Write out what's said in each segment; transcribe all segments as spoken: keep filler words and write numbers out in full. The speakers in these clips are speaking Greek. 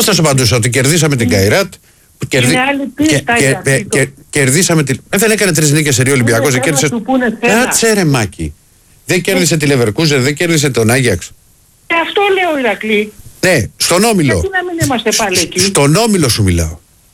Αυτό σου απαντούσα, ότι κερδίσαμε την Καϊράτ. Κερδί... Και, και, και, και, κερδίσαμε την. Ε, δεν έκανε τρεις νίκες σε Ρίο Ολυμπιακός. Δεν κέρδισε. Κάτσε ρε Μάκη. Δεν κέρδισε τη Λεβερκούζεν, δεν κέρδισε τον Άγιαξ. Ε, αυτό λέω, Ηρακλή. Ναι, στον Όμιλο. Γιατί να μην είμαστε πάλι εκεί. Στον Όμιλο σου μιλάω.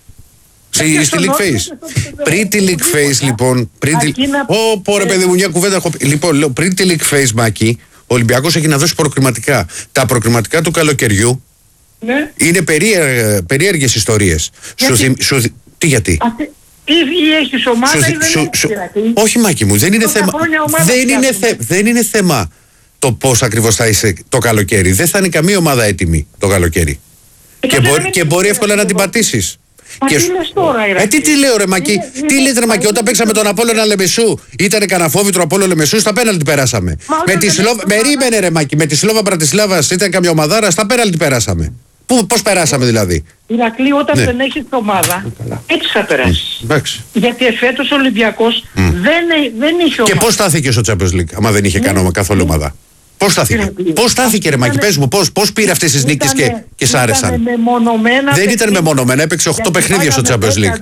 Στη, στη League Phase. Πριν τη League Phase, λοιπόν. Πριν τη... Ω, πω ρε παιδί μου, μια κουβέντα έχω πει. Λοιπόν, λέω, πριν τη League Phase, Μάκη, ο Ολυμπιακός έχει να δώσει προκριματικά. Τα προκριματικά του καλοκαιριού ναι. είναι περίεργες ιστορίες. Σου, σου, τι γιατί. Αυτή... Ή, ή έχεις ομάδα σου, ή δεν σου, σου, όχι Μάκη μου, δεν είναι θέμα. Δεν είναι, θε, δεν είναι θέμα το πώς ακριβώς θα είσαι το καλοκαίρι. Δεν θα είναι καμία ομάδα έτοιμη το καλοκαίρι. Ε, και, μπορεί, και μπορεί εύκολα να την πατήσεις. Μα και τι λες τώρα, ε, τι, τι λέω ρε Μακή, είναι, τι λες ρε Μακή, όταν παίξαμε τον Απόλλωνα Λεμεσού, ήταν καναφόβητρο Απόλλωνα Λεμεσού, στα πέναλτι περάσαμε. Με τη Σλόβα, περίμενε ρε Μακή, με τη Σλόβα Μπρατισλάβας ήταν καμιά ομαδάρα, στα πέναλτι περάσαμε. Πού, πώς περάσαμε δηλαδή. Ηρακλή, όταν ναι. δεν έχεις ομάδα, έτσι θα περάσεις. Mm. Γιατί εφέτος ο Ολυμπιακός mm. δεν, δεν είχε ομάδα. Και πώς στάθηκες ο Champions League, άμα δεν είχε ναι. κανένα καθόλου ομάδα. Πώς στάθηκε. Πώς στάθηκε ρε Μάκη, πες μου, πώς, πώς πήρε αυτές τις νίκες και, και σ' άρεσαν. Δεν ήταν μεμονωμένα, έπαιξε οκτώ παιχνίδια στο Champions League.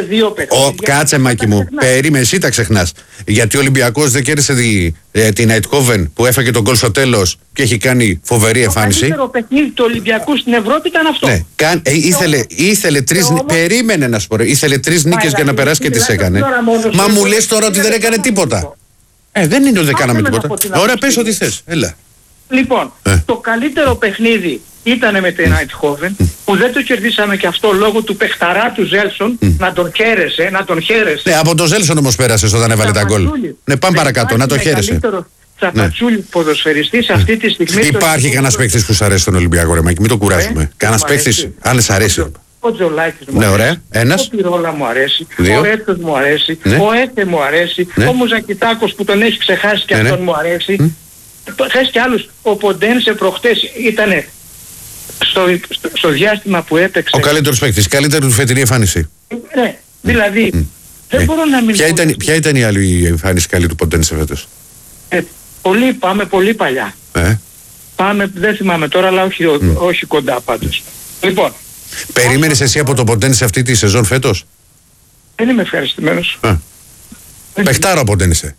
Ο, κάτσε Μάκη μου, περίμενε, εσύ τα ξεχνάς. Γιατί ο Ολυμπιακός δεν κέρδισε τη, ε, την Αιτκόβεν που έφαγε τον γκολ στο τέλος και έχει κάνει φοβερή εμφάνιση. Το καλύτερο παιχνίδι του Ολυμπιακού στην Ευρώπη ήταν αυτό. Ναι, καν, ε, ήθελε, ήθελε τρεις, όμως, περίμενε να σου πω, ήθελε τρεις νίκες για να περάσει και τις έκανε. Μα μου λες τώρα ότι δεν έκανε τίποτα. Ε, δεν είναι ότι δεν κάναμε τίποτα. Ωραία, πες ό,τι θες. Έλα. Λοιπόν, ε. το καλύτερο παιχνίδι ήταν με την Αιτχόβεν, mm. που δεν το κερδίσαμε και αυτό λόγω του παιχταρά του Ζέλσον, mm. να τον χαίρεσαι, να τον χαίρεσαι. Ναι, από τον Ζέλσον όμως πέρασες όταν έβαλε τα γκολ. Ναι, πάμε παρακάτω, να τον χαίρεσαι. Τσαπατσούλη ναι. ποδοσφαιριστής αυτή τη στιγμή. Υπάρχει κανένας παίκτης που σ' αρέσει τον Ολυμπιακό, ρε Μάκη, μην το κουράζουμε. Ε, κανένας παίκτης, αν σ' αρέσει. Ο Τζολάκης μου ναι, αρέσει, ωραία. Ένας. ο Πυρόλα μου αρέσει, Δύο. ο Έτσος μου αρέσει, ναι. ο Έθε μου αρέσει, ναι. ο Μουζακιτάκος που τον έχει ξεχάσει και ναι, αυτόν ναι. μου αρέσει. Mm. Θες και άλλους, ο Ποντένσε προχτές ήτανε στο, στο, στο διάστημα που έπαιξε. Ο καλύτερος παίκτης, καλύτερη του φετινή εμφάνιση. Ναι, δηλαδή mm. δεν mm. μπορώ να μιλήσω. Ποια ήταν, ποια ήταν η άλλη εμφάνιση καλή του Ποντένσε φέτος. Ε, πολύ, πάμε πολύ παλιά. Ε. Πάμε, δεν θυμάμαι τώρα, αλλά όχι, mm. όχι κοντά πάντως. Λοιπόν. Περίμενες εσύ από το Ποντένσε αυτή τη σεζόν φέτος. Δεν είμαι ευχαριστημένος. Παιχτάρα ο Ποντένσε.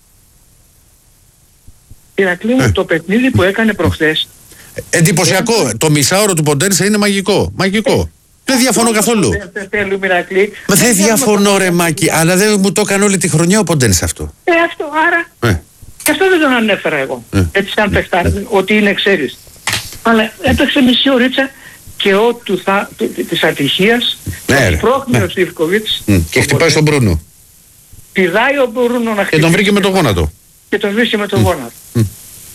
Ηρακλή μου, το παιχνίδι που έκανε προχθές. Εντυπωσιακό. Ε, το μισάωρο του Ποντένσε είναι μαγικό. Μαγικό. Ε, δεν διαφωνώ ε, καθόλου. Δεν θέλουμε, Ηρακλή. Μα δεν διαφωνώ ρε Μάκη, αλλά δεν μου το έκανε όλη τη χρονιά ο Ποντένσε αυτό. Ε, αυτό, άρα. Ε. Και αυτό δεν τον ανέφερα εγώ. Ε. Έτσι σαν παιχτάρα, ε. ότι είναι ξέρεις. Αλλά έπαιξε μισή ωρίτσα και ο του θα, του, της ατυχίας, ναι, τον πρόχνει ναι. ο Σιβκοβίτς. Mm. Και χτυπάει στον Μπρούνο. Πηδάει ο Μπρούνο να χτυπήσει. Και τον βρήκε με το γόνατο. Και τον βρήκε με το mm. γόνατο. Mm.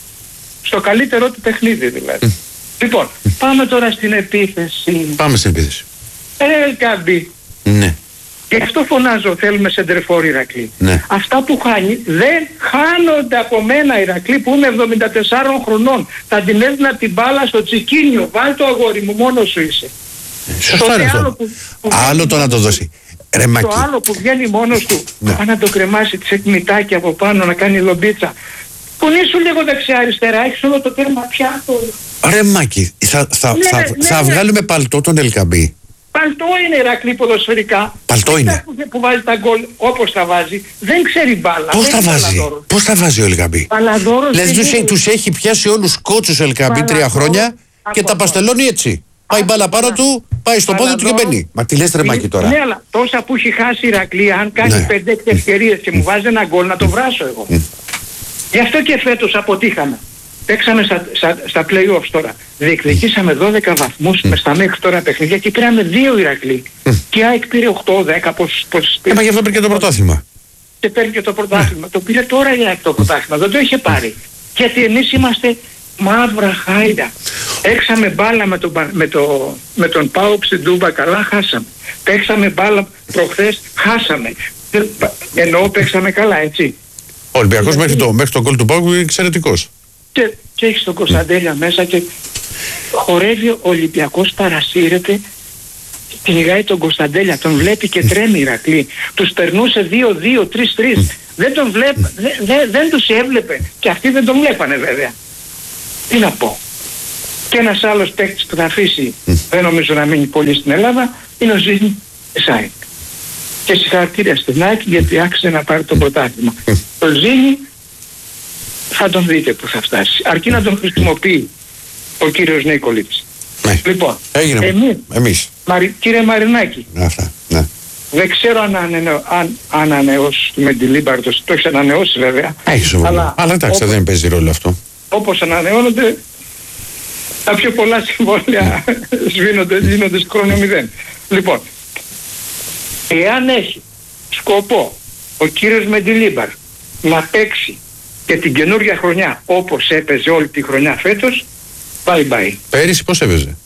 Στο καλύτερό του παιχνίδι δηλαδή. Mm. Λοιπόν, mm. πάμε τώρα στην επίθεση. Πάμε στην επίθεση. Ελκαμπή. Ναι. Και αυτό φωνάζω, θέλουμε σεντρεφόρ Ηρακλή. Ναι. Αυτά που χάνει δεν χάνονται από μένα Ηρακλή που είμαι εβδομήντα τεσσάρων χρονών. Θα την έδινα την μπάλα στο τσικίνιο. Βάλ το αγόρι μου, μόνος σου είσαι. Σωστά είναι αυτό. Άλλο, που, που άλλο το να το δώσει. Ρε, το Μακή. Άλλο που βγαίνει μόνος του. Ναι. Να το κρεμάσει τις εκμητάκι από πάνω, να κάνει λομπίτσα. Κουνήσου λίγο δεξιά αριστερά, έχεις όλο το τέρμα πιάτο. Ρε Μάκη, θα, θα, ναι, θα, ναι, θα ναι. βγάλουμε παλτό τον Ελκαμπή. Παλτό είναι Ηρακλή ποδοσφαιρικά. Παλτό είναι. Που, που βάζει τα γκολ όπως τα βάζει. Δεν ξέρει μπάλα. Πώς τα βάζει. Πώς τα βάζει ο Ελκαμπή. Δηλαδή τους, είναι... τους έχει πιάσει όλους κότσους ο Ελκαμπή τρία χρόνια και τα παστελώνει έτσι. Πάει μπάλα πάνω του, πάει στο πόδι του και μπαίνει. Μα τι λες ρε Μάκη τώρα. Ναι, αλλά τόσα που έχει χάσει η Ηρακλή, αν κάνει πέντε έξι ευκαιρίες και μου βάζει ένα γκολ να το βράσω εγώ. Γι' αυτό και φέτος αποτύχαμε. Παίξαμε στα, στα, στα play-offs τώρα. Διεκδικήσαμε δώδεκα βαθμούς mm. με στα μέχρι τώρα παιχνίδια και πήραμε δύο Ηρακλή. Mm. Και η ΑΕΚ πήρε οκτώ δέκα, πώς, πώς πήρε. Ε, μα γι' αυτό πήρε και το πρωτάθλημα. Και παίρνει και το πρωτάθλημα. Mm. Το πήρε τώρα η ΑΕΚ το πρωτάθλημα, δεν το είχε πάρει. Mm. Γιατί εμείς είμαστε μαύρα χάιδα. Έξαμε μπάλα με, το, με, το, με τον Πάοκ στην Τούμπα, καλά χάσαμε. Παίξαμε μπάλα προχθές, χάσαμε. Ενώ παίξαμε καλά, έτσι. Ο Ολυμπιακός μέχρι το, μέχρι το γκολ του Πάοκ είναι εξαιρετικός. Και, και έχει τον Κωνσταντέλια mm. μέσα και χορεύει ο Ολυμπιακός, παρασύρεται, κυνηγάει τον Κωνσταντέλια, τον βλέπει και τρέμει Ηρακλή. Τους περνούσε δύο δύο, τρία τρία. Mm. Δεν τον βλέπει, mm. δε, δε, δεν τους έβλεπε και αυτοί δεν τον βλέπανε βέβαια. Τι να πω. Και ένας άλλος παίκτης που θα αφήσει, mm. δεν νομίζω να μείνει πολύ στην Ελλάδα, είναι ο Ζήνη Εσάικ. Και συγχαρητήρια στην ΑΕΚ γιατί άξιζε να πάρει το πρωτάθλημα. Mm. Το Ζήνη θα τον δείτε που θα φτάσει. Αρκεί να τον χρησιμοποιεί ο κύριος Νίκολιτς. Ναι. Λοιπόν, έγινε εμείς, εμείς. Μαρι, κύριε Μαρινάκη, αυτά, ναι. δεν ξέρω αν, ανανεώ, αν ανανεώσει το Μεντιλίμπαρ, το έχει ανανεώσει βέβαια. Έχει αλλά, αλλά εντάξει, όπως, δεν παίζει ρόλο αυτό. Όπως ανανεώνονται τα πιο πολλά συμβόλαια σβήνονται, γίνονται στο χρόνο μηδέν. Λοιπόν, εάν έχει σκοπό ο κύριος Μεντιλίμπαρ να παίξει και την καινούργια χρονιά όπως έπαιζε όλη τη χρονιά φέτος, bye bye. Πέρυσι πώς έπαιζε?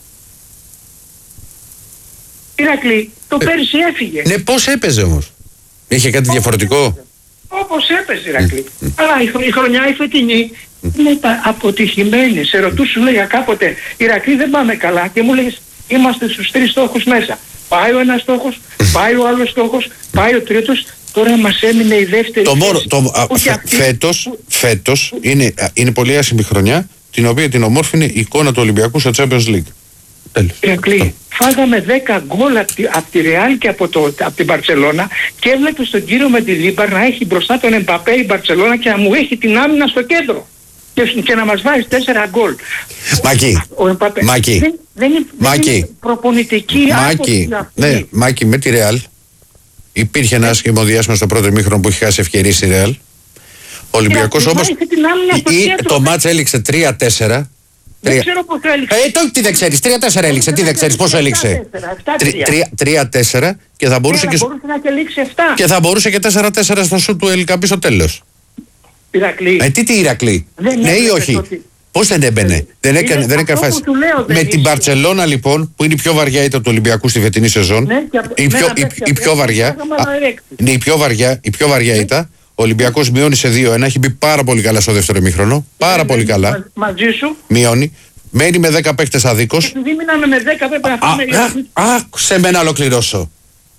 Ηρακλή, το ε, πέρυσι έφυγε. Ναι, πώς έπαιζε όμως? Είχε κάτι όπως διαφορετικό? Έπαιζε. Όπως έπαιζε, Ηρακλή. Mm. Αλλά η, η χρονιά η φετινή mm. είναι αποτυχημένη. Σε ρωτούσε, σου λέγα κάποτε, Ηρακλή δεν πάμε καλά και μου λέγες είμαστε στους τρεις στόχους μέσα. Πάει ο ένας στόχος, πάει ο άλλος στόχος, πάει ο τρίτος. Τώρα μας έμεινε η δεύτερη το μόνο, το, α, φε, αυτή, φέτος, που, φέτος είναι, είναι πολύ άσημη χρονιά την οποία την ομόρφινε η εικόνα του Ολυμπιακού στο Champions League. Τέλος. Ηρακλή, φάγαμε δέκα γκολ από τη, απ τη Ρεάλ και από, το, από την Μπαρτσελώνα και έβλεπε στον κύριο Μεντιλίμπαρ να έχει μπροστά τον Εμπαπέ η Μπαρτσελώνα και να μου έχει την άμυνα στο κέντρο και, και να μας βάζει τέσσερα γκολ. Μάκη, ο Εμπαπέ Μάκη, δεν, δεν, είναι, Μάκη, δεν είναι προπονητική Μάκη, ναι, Μάκη, με τη Ρεάλ υπήρχε ένα άσχημο διάστημα στο πρώτο ημίχρονο που είχε χάσει ευκαιρίες η Ρεάλ. Ο Ολυμπιακός όμως το μάτς έληξε τρία τέσσερα. Δεν ξέρω πώς έληξε. Ε, το, τι δεν ξέρεις, τρία τέσσερα έληξε, τι δεν ξέρεις, πόσο έληξε. τρία τέσσερα και θα μπορούσε και, και θα μπορούσε και τέσσερα τέσσερα στο σου του Ελκαμπή στο τέλος. Ηρακλή. Ε, τι τι Ηρακλή, ναι ή όχι? Πώς δεν έμπαινε, δεν έκανε, δεν έκανε φάση. Με την Μπαρτσελώνα λοιπόν, που είναι η πιο βαριά ήττα του Ολυμπιακού στη φετινή σεζόν, η πιο, η, η πιο βαριά, είναι η πιο βαριά, η πιο βαριά ήττα, ο Ολυμπιακός μειώνει σε δύο ένα, έχει μπει πάρα πολύ καλά στο δεύτερο ημίχρονο, πάρα πολύ καλά. Μαζί σου. Μειώνει, μένει με δέκα παίκτες αδίκως. Επειδή μείναμε με δέκα πρέπει να φάμε. Άκουσε με να ολοκληρώσω.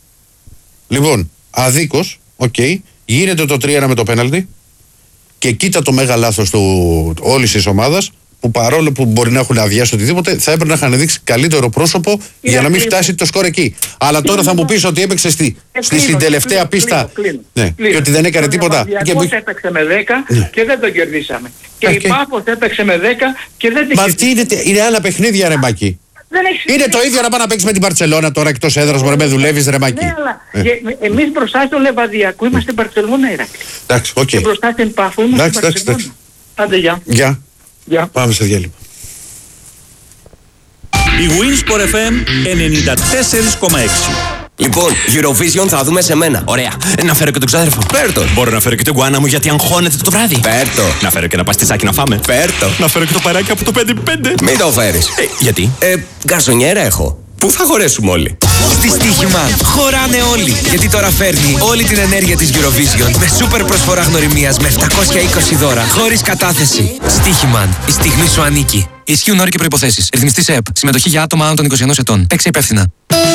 Λοιπόν, αδίκως, οκ, γίνεται το τρία ένα με το πέναλτι. Και κοίτα το μέγα λάθος του όλης της ομάδας που παρόλο που μπορεί να έχουν αδειάσει οτιδήποτε θα έπρεπε να είχαν δείξει καλύτερο πρόσωπο για, για να μην φτάσει το σκορ εκεί. Αλλά κλείνω, τώρα θα μου πεις ότι έπαιξε στη, στη, στην τελευταία κλείνω, πίστα κλείνω, ναι, κλείνω. Και ότι δεν έκανε τίποτα. Ο Ολυμπιακός έπαιξε με δέκα ναι. και δεν τον κερδίσαμε. Και okay. η Πάφος έπαιξε με δέκα και δεν την κερδίσαμε. Μα είναι, είναι άλλα παιχνίδια ρε Μάκη. Είναι το ίδιο να πάει να παίξει με την Μπαρτσελώνα τώρα εκτός έδρας, μπορεί να με δουλεύεις ρε Μάκη. Ναι, αλλά ε. εμείς μπροστά στο Λεβαδιακό είμαστε Μπαρτσελώνα, Ηρακλή. Εντάξει, οκ. Και μπροστά στην Πάφο είμαστε Μπαρτσελώνα. Άντε, γεια. Γεια. Πάμε σε διάλειμμα. Η Winsport εφ εμ ενενήντα τέσσερα κόμμα έξι. Λοιπόν, Eurovision θα δούμε σε μένα. Ωραία. Να φέρω και τον ξάδερφο. Φέρτο. Μπορώ να φέρω και τον γκουάνα μου γιατί αγχώνεται το βράδυ. Φέρτο. Να φέρω και ένα παστιτσάκι να φάμε. Φέρτο. Να φέρω και το παράκι από το πέντε πέντε. Μην το φέρεις. Ε, γιατί? Ε, γκαρσονιέρα έχω. Πού θα χωρέσουμε όλοι? Στη Στοίχημα χωράνε όλοι. Γιατί τώρα φέρνει όλη την ενέργεια της Eurovision με σούπερ προσφορά γνωριμίας με επτακόσια είκοσι δώρα χωρίς κατάθεση. Στοίχημα. Η στιγμή σου ανήκει. Ισχύουν όροι και προϋποθέσεις. Ρυθμιστής ΕΕΠ. Συμμετοχή για άτομα άνω των είκοσι ενός ετών. Παίξε υπεύθυνα.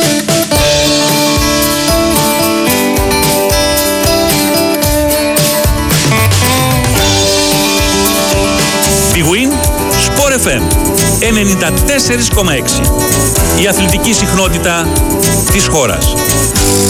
Big Win Sport εφ εμ ενενήντα τέσσερα κόμμα έξι. Η αθλητική συχνότητα της χώρας.